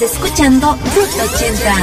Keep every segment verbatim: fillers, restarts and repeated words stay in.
Escuchando Ruta ochenta.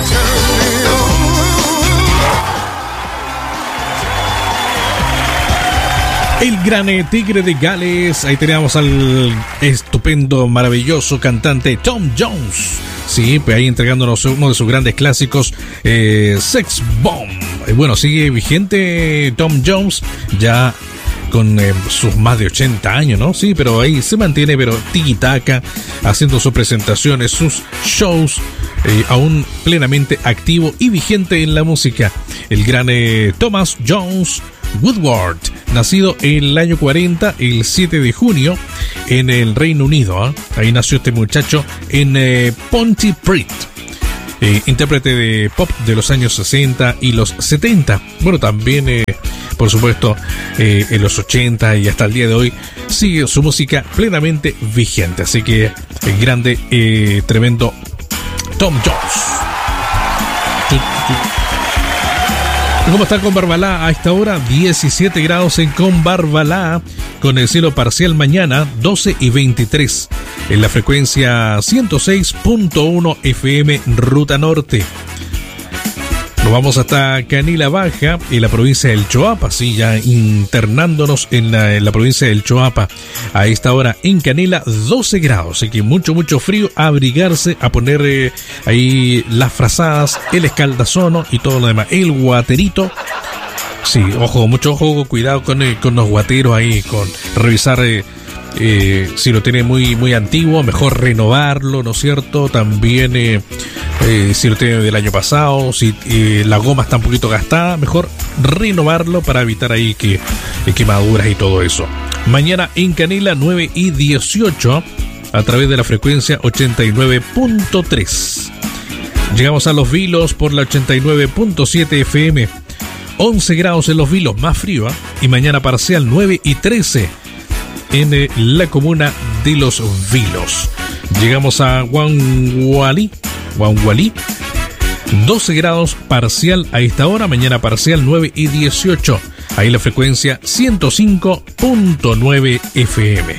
El gran tigre de Gales. Ahí teníamos al estupendo, maravilloso cantante Tom Jones. Sí, pues ahí entregándonos uno de sus grandes clásicos, eh, Sex Bomb. Y bueno, sigue vigente Tom Jones, ya con eh, sus más de ochenta años, ¿no? Sí, pero ahí se mantiene, pero tiki-taka, haciendo sus presentaciones, sus shows, eh, aún plenamente activo y vigente en la música. El gran eh, Thomas Jones Woodward, nacido en el año cuarenta, el siete de junio, en el Reino Unido. ¿eh? Ahí nació este muchacho en eh, Pontypridd. Eh, intérprete de pop de los años sesenta y los setenta. Bueno, también, eh, por supuesto, eh, en los ochenta y hasta el día de hoy sigue su música plenamente vigente. Así que el grande, eh, tremendo Tom Jones. ¿Cómo está Combarbalá a esta hora? diecisiete grados en Combarbalá, con el cielo parcial mañana, doce y veintitrés. En la frecuencia ciento seis punto uno F M Ruta Norte. Nos vamos hasta Canela Baja, en la provincia del Choapa, sí, ya internándonos en la, en la provincia del Choapa. A esta hora en Canela, doce grados, así que mucho, mucho frío, a abrigarse, a poner eh, ahí las frazadas, el escaldazono y todo lo demás. El guaterito, sí, ojo, mucho ojo, cuidado con, eh, con los guateros ahí, con revisar... Eh, Eh, si lo tiene muy muy antiguo, mejor renovarlo, ¿no es cierto? También eh, eh, si lo tiene del año pasado, si eh, la goma está un poquito gastada, mejor renovarlo para evitar ahí que eh, quemaduras y todo eso. Mañana en Canela, nueve y dieciocho, a través de la frecuencia ochenta y nueve punto tres. Llegamos a Los Vilos por la ochenta y nueve punto siete F M. once grados en Los Vilos, más frío, ¿eh? Y mañana parcial nueve y trece en eh, la comuna de Los Vilos. Llegamos a Guangualí, Guangualí, doce grados parcial a esta hora, mañana parcial nueve y dieciocho. Ahí la frecuencia ciento cinco punto nueve F M.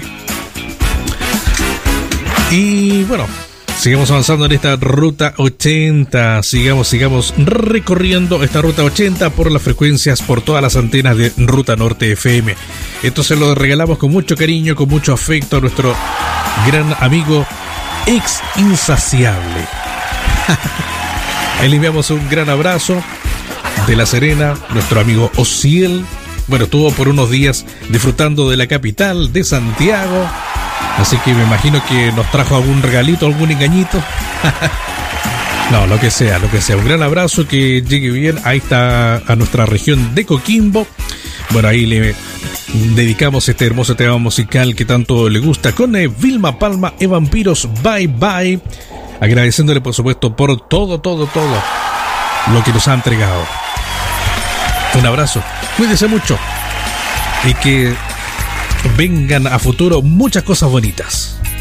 Y bueno, sigamos avanzando en esta ruta ochenta. Sigamos, sigamos recorriendo esta ruta ochenta por las frecuencias, por todas las antenas de Ruta Norte F M. Esto se lo regalamos con mucho cariño, con mucho afecto a nuestro gran amigo ex insaciable. Ahí le enviamos un gran abrazo de La Serena, nuestro amigo Osiel. Bueno, estuvo por unos días disfrutando de la capital, de Santiago. Así que me imagino que nos trajo algún regalito, algún engañito. No, lo que sea, lo que sea. Un gran abrazo, que llegue bien. Ahí está, a nuestra región de Coquimbo. Bueno, ahí le dedicamos este hermoso tema musical que tanto le gusta, con eh, Vilma Palma y Vampiros, Bye Bye. Agradeciéndole, por supuesto, por todo, todo, todo lo que nos ha entregado. Un abrazo. Cuídense mucho. Y que vengan a futuro muchas cosas bonitas.